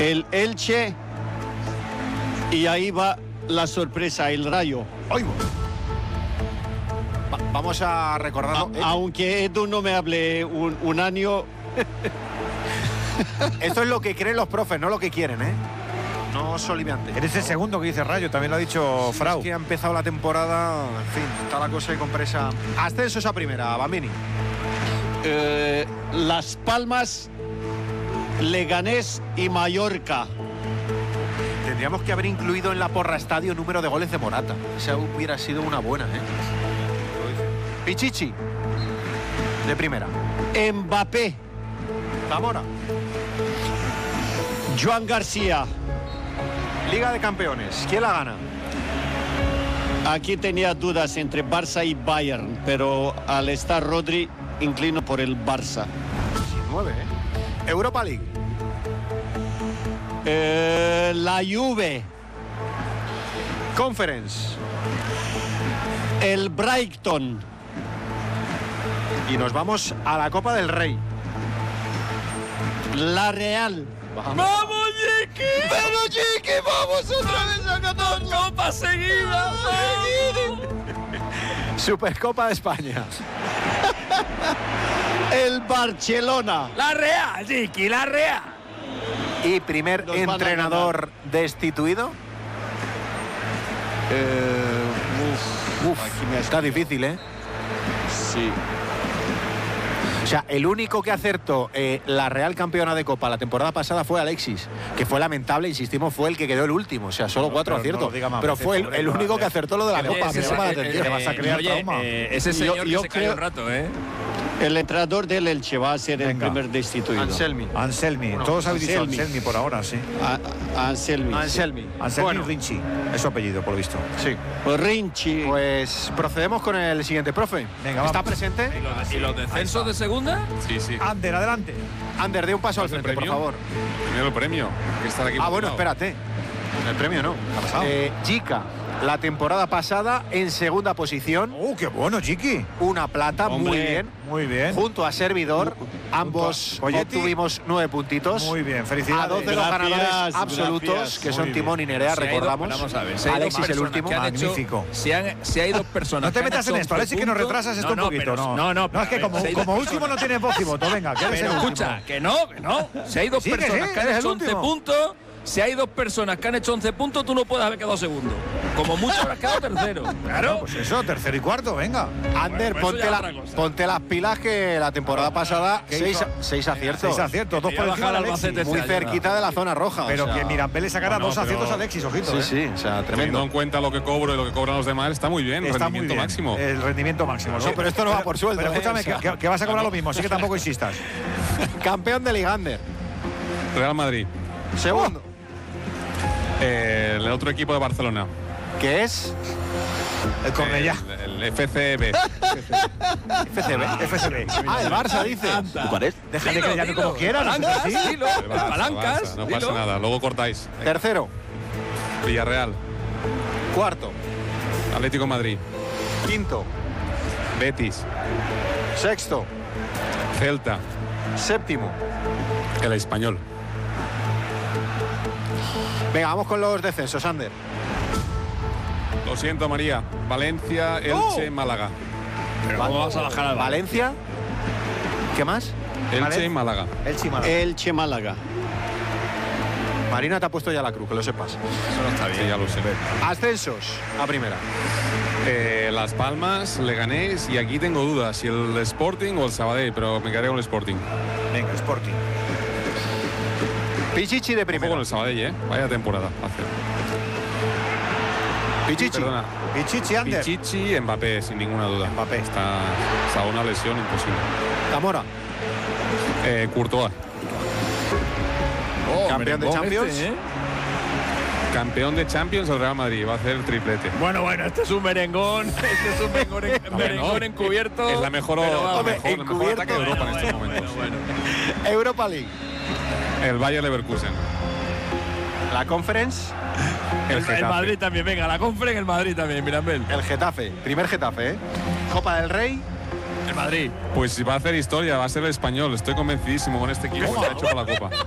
el Elche y ahí va la sorpresa, el Rayo. ¡Ay! Vamos a recordarlo. Aunque Edu no me hable un año. Esto es lo que creen los profes, no lo que quieren, ¿eh? No soliviante. Eres el segundo que dice Rayo, también lo ha dicho Frau. Es que ha empezado la temporada, en fin, está la cosa con presa. Ascensos a primera, Bambini. Las Palmas, Leganés y Mallorca. Tendríamos que haber incluido en la porra estadio número de goles de Morata. Esa hubiera sido una buena, ¿eh? Pichichi, de primera. Mbappé, Zamora. Joan García. Liga de Campeones, ¿quién la gana? Aquí tenía dudas entre Barça y Bayern, pero al estar Rodri, inclino por el Barça. 9, ¿eh? Europa League. La Juve, Conference. el Brighton. Y nos vamos a la Copa del Rey. La Real. ¡Vamos, Jiki! ¡Pero Chiqui, vamos otra vez a ganar! ¡Copa seguida! Supercopa de España. El Barcelona. ¡La Real, Jiki, la Real! Y primer Nos van a entrenador destituido. Aquí me Está difícil, ¿eh? Sí. O sea, el único que acertó la Real campeona de Copa la temporada pasada fue Alexis, que fue lamentable, insistimos, fue el que quedó el último. O sea, solo 4 aciertos. Pero fue el único que acertó lo de la Copa. Me llama la atención. vas a crear trauma. Ese señor yo que se cayó un rato, ¿eh? El entrenador del Elche va a ser el primer destituido. Anselmi. Anselmi. Bueno, Todos habéis dicho Anselmi. Anselmi por ahora, sí. Anselmi. Anselmi. Anselmi Bueno, Rinchi. Es su apellido, por lo visto. sí. Rinchi. Pues procedemos con el siguiente, profe. Venga, ¿Está vamos. presente? ¿Y los descensos de segunda? Sí, sí. Ander, adelante. Ander, dé un paso al ¿Cuál es el frente, por premio? favor. Primero el premio. Que estar aquí Ah, bueno, montado. espérate. El premio no. ¿Qué ha pasado? Jica, la temporada pasada en segunda posición. ¡Qué bueno, Chiqui! Una plata, Hombre. muy bien. Muy bien. Junto a Servidor, ambos Poyetti. obtuvimos 9 puntitos. Muy bien, A felicidades. 2 de los Gracias, ganadores absolutos, gracias. que son Muy Timón y Nerea, Se ha ido- recordamos. Vamos a ver. si hay dos Alexis el personas último. que han hecho- Magnífico. Si hay dos personas. No te que han metas en hecho esto, Alexis, que nos 11 puntos. retrasas esto un poquito. pero- No, no, es que como si hay dos último personas- no tienes voz y voto. Venga, que eres Pero el último. escucha, que no. Si hay dos Sí, que personas sí, que han eres hecho el 11 último. puntos, si hay dos personas que han hecho 11 puntos, tú no puedes haber quedado segundo. Como mucho habrás quedado tercero. Claro. Pues eso, tercero y cuarto, venga. Ander, Bueno, eso ya es otra cosa. ponte las pilas, que la temporada pasada ¿qué 6 hizo? aciertos. 6 aciertos, 2 Que por iba a encima de bajar al Alexis. Albacete Muy este año, cerquita de la zona roja. Pero o sea, que Mirambel le sacara Bueno, 2 aciertos pero- a Alexis, ojito. Sí, ¿eh? sí, o sea, Teniendo tremendo. en cuenta lo que cobro y lo que cobran los demás, está muy bien. Está muy Rendimiento bien. máximo. El rendimiento máximo. No, pero esto no va por sueldo, Pero escúchame, o sea. que vas a cobrar lo mismo, así que tampoco insistas. Campeón de Liga, Ander. Real Madrid. Segundo. El otro equipo de Barcelona. Que es El Cornellá. El FCB. FCB. FSB. Ah, el Barça, dice. Déjale que le llame como quieras. Palancas, ¿sí? dilo. El Barça, Palancas. Barça, no pasa dilo. nada. Luego cortáis. Tercero. Villarreal. Cuarto. Atlético de Madrid. Quinto. Betis. Sexto. Celta. Séptimo. El Español. Venga, vamos con los descensos, Ander. Lo siento, María. Valencia, Elche, Málaga. Pero ¿cómo vas a bajar al Valencia. ¿Qué más? Elche y Málaga. El Chimala. Elche Málaga. Marina te ha puesto ya la cruz, que lo sepas. Eso no está bien. Sí, ya lo sé. Ascensos a primera. Las Palmas, Leganés y aquí tengo dudas si el Sporting o el Sabadell, pero me quedaré con el Sporting. Venga, Sporting. Pichichi de Ojo con primera. el Sabadell, Vaya temporada. Pichichi. Perdona. Pichichi, Ander. Pichichi, Mbappé, sin ninguna duda. Mbappé. Está una lesión imposible. Zamora. Courtois, Campeón de merengón Champions. este, ¿eh? campeón de Champions, el Real Madrid. Va a hacer triplete. Bueno, este es un merengón. Este es un merengón no, encubierto. Es la mejor, pero vamos. Hombre, el mejor ataque de Europa en estos momentos. Europa League. El Bayer Leverkusen. La Conference. El El Getafe. Madrid también, venga, la Conference, el Madrid también, Mirambel. El Getafe. Primer Getafe, ¿eh? Copa del Rey. El Madrid. Pues si va a hacer historia, va a ser el Español. Estoy convencidísimo con este equipo. Está hecho por la Copa.